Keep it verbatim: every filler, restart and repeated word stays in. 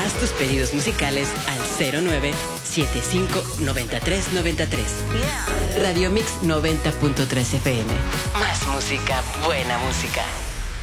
Haz tus pedidos musicales al cero nueve siete cinco nueve tres nueve tres. Yeah. Radio Mix noventa punto tres F M. Más música, buena música.